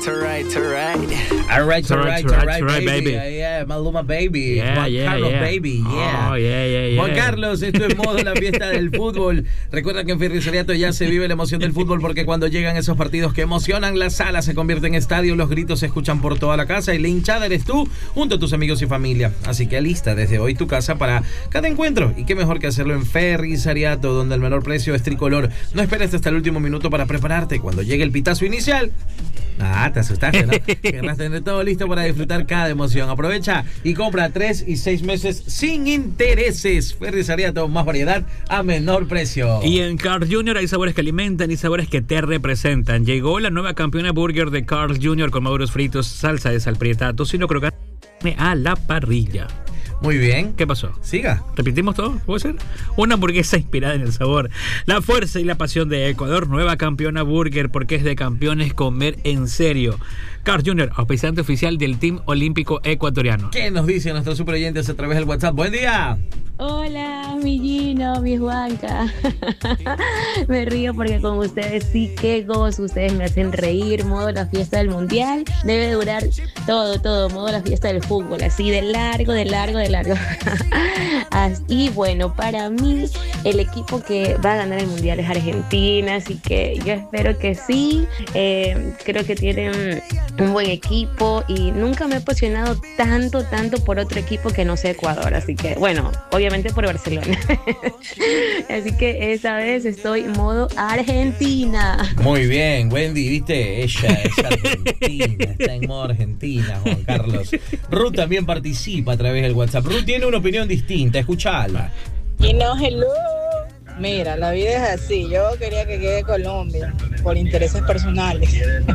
Alright, baby. Yeah, Maluma, baby. Juan Carlos, baby. Yeah. Oh, yeah. Juan Carlos, esto es modo la fiesta del fútbol. Recuerda que en Ferrisariato ya se vive la emoción del fútbol, porque cuando llegan esos partidos que emocionan, la sala se convierte en estadio, los gritos se escuchan por toda la casa y la hinchada eres tú junto a tus amigos y familia. Así que alista desde hoy tu casa para cada encuentro, y qué mejor que hacerlo en Ferrisariato, donde el menor precio es tricolor. No esperes hasta el último minuto para prepararte. Cuando llegue el pitazo inicial, te asustaste, ¿no? Querrás tener todo listo para disfrutar cada emoción. Aprovecha y compra 3 y 6 meses sin intereses. Ferrisariato, más variedad a menor precio. Y en Carl Jr. hay sabores que alimentan y sabores que te representan. Llegó la nueva campeona burger de Carl Jr. con maduros fritos, salsa de salprieta, tocino crocante a la parrilla. Muy bien. ¿Qué pasó? Siga. ¿Repetimos todo? ¿Puede ser? Una hamburguesa inspirada en el sabor, la fuerza y la pasión de Ecuador. Nueva campeona burger, porque es de campeones comer en serio. Carl Jr., auspiciante oficial del Team Olímpico Ecuatoriano. ¿Qué nos dicen nuestros superoyentes a través del WhatsApp? ¡Buen día! Hola, mi Gino, mi Juanca. Me río porque con ustedes sí que gozo. Ustedes me hacen reír. Modo la fiesta del mundial. Debe durar todo. Modo la fiesta del fútbol. Así de largo. Y bueno, para mí el equipo que va a ganar el mundial es Argentina. Así que yo espero que sí. Creo que tienen un buen equipo. Y nunca me he apasionado tanto por otro equipo que no sea Ecuador. Así que bueno, obviamente por Barcelona. Así que esta vez estoy modo Argentina. Muy bien, Wendy, viste, ella es argentina, está en modo Argentina, Juan Carlos. Ruth también participa a través del WhatsApp. Ruth tiene una opinión distinta, escuchala. Y no, hello. Mira, la vida es así. Yo quería que quede Colombia por intereses personales.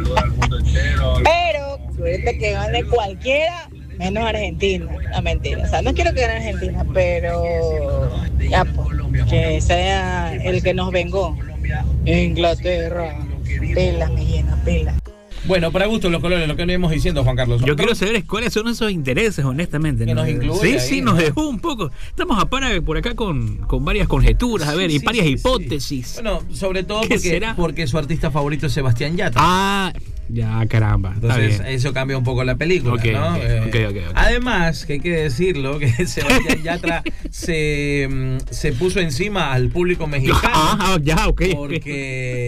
Pero suerte que gane cualquiera menos Argentina. No, mentira. O sea, no quiero que gane Argentina, pero ya, pues, que sea el que nos vengó. Inglaterra. Pelas, me llena, pelas. Bueno, para gusto los colores, lo que venimos diciendo, Juan Carlos. Yo quiero saber cuáles son esos intereses, honestamente. Que nos incluye. Sí, nos dejó un poco. Estamos a par por acá con varias conjeturas, a ver, y varias hipótesis. Sí. Bueno, sobre todo ¿Será? porque su artista favorito es Sebastián Yatra. Ya, caramba. Entonces, eso cambia un poco la película, okay, ¿no? Okay. Además, que hay que decirlo, que Sebastián Yatra se puso encima al público mexicano. Ya, ok. Porque